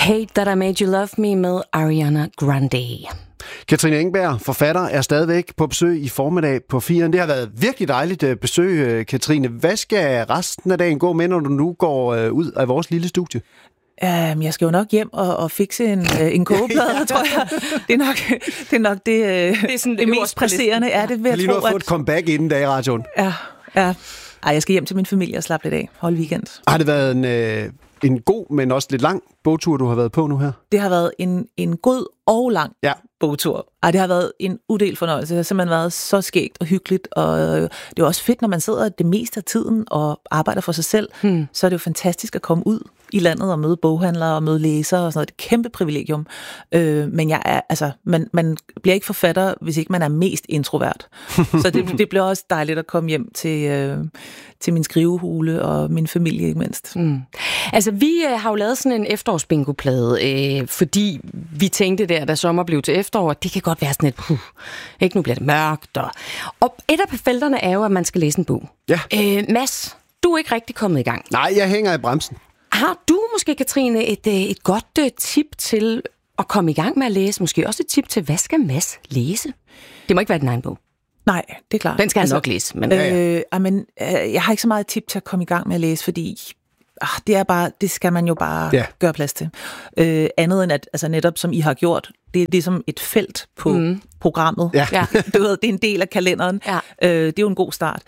Hate That I Made You Love Me med Ariana Grande. Katrine Engberg, forfatter, er stadigvæk på besøg i formiddag på 4'eren. Det har været virkelig dejligt besøg, Katrine. Hvad skal resten af dagen gå med, når du nu går ud af vores lille studie? Jeg skal jo nok hjem og fikse en kogeplade, tror jeg. Det er nok det er sådan det mest presserende. Ja, det vil jeg lige tro, nu at få et comeback inden dag i radioen. Ja. Ej, jeg skal hjem til min familie og slappe lidt af. Hold weekend. Har det været en god, men også lidt lang bogtur, du har været på nu her? Det har været en god og lang bogtur. Ej, det har været en udel fornøjelse. Det har simpelthen været så skægt og hyggeligt, og det er også fedt, når man sidder det meste af tiden og arbejder for sig selv, så er det jo fantastisk at komme ud i landet og møde boghandlere og møde læsere og sådan noget. Det er et kæmpe privilegium. Men jeg er, altså, man bliver ikke forfatter, hvis ikke man er mest introvert. Så det bliver også dejligt at komme hjem til min skrivehule og min familie, ikke mindst. Altså, vi har jo lavet sådan en efterårsbingoplade, fordi vi tænkte der, da sommer blev til efterår, det kan godt være sådan et, ikke, nu bliver det mørkt. Og et af felterne er jo, at man skal læse en bog. Ja. Mads, du er ikke rigtig kommet i gang. Nej, jeg hænger i bremsen. Har du måske, Katrine, et godt tip til at komme i gang med at læse? Måske også et tip til, hvad skal Mads læse? Det må ikke være din egen bog. Nej, det er klart. Den skal han nok læse. Men, jeg har ikke så meget tip til at komme i gang med at læse, fordi det skal man jo bare gøre plads til. Andet end at, altså netop som I har gjort, det er ligesom et felt på programmet. Ja. Du ved, det er en del af kalenderen. Ja. Det er jo en god start.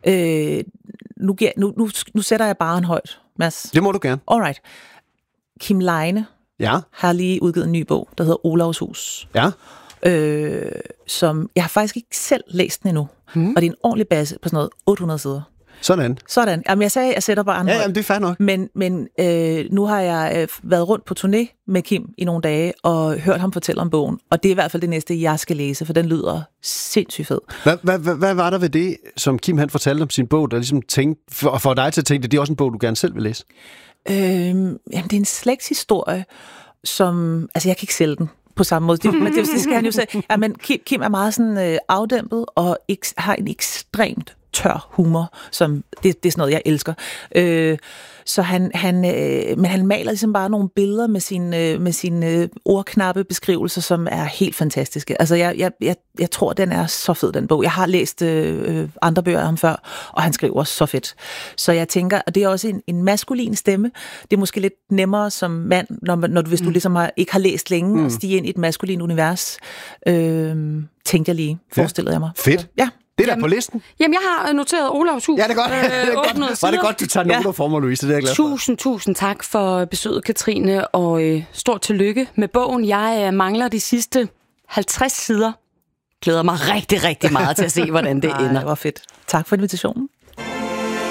Nu sætter jeg bare en højt, Mads. Det må du gerne. Alright. Kim Leine har lige udgivet en ny bog, der hedder Olavs Hus. Ja. Som jeg har faktisk ikke selv læst den endnu. Og det er en ordentlig base på sådan noget 800 sider. Sådan. Jamen, jeg sagde, at jeg sætter bare en højt. Jamen, det er fair nok. Men nu har jeg været rundt på turné med Kim i nogle dage, og hørt ham fortælle om bogen. Og det er i hvert fald det næste, jeg skal læse, for den lyder sindssygt fed. Hvad var der ved det, som Kim han fortalte om sin bog, der ligesom tænkte, for dig til at tænke, at det er også en bog, du gerne selv vil læse? Jamen, det er en slægtshistorie, som... Altså, jeg kan ikke sælge den på samme måde. Men det skal han jo sige. Ja, men Kim er meget sådan afdæmpet, og har en ekstremt tør humor, som det er sådan noget, jeg elsker. Så men han maler ligesom bare nogle billeder med sine ordknappe beskrivelser, som er helt fantastiske. Altså, jeg tror, den er så fed, den bog. Jeg har læst andre bøger af ham før, og han skriver så fedt. Så jeg tænker, og det er også en maskulin stemme. Det er måske lidt nemmere som mand, hvis du ligesom ikke har læst længe, at stige ind i et maskulin univers. Tænkte jeg lige, forestillede jeg mig. Fedt. Ja. Det er der på listen. Jamen, jeg har noteret Olavs Hus. Ja, det er godt. Var det godt, du tager noter for mig, Louise? Det er jeg glad for. Tusind tak for besøget, Katrine, og stort tillykke med bogen. Jeg mangler de sidste 50 sider. Glæder mig rigtig, rigtig meget til at se, hvordan det ender. Det var fedt. Tak for invitationen.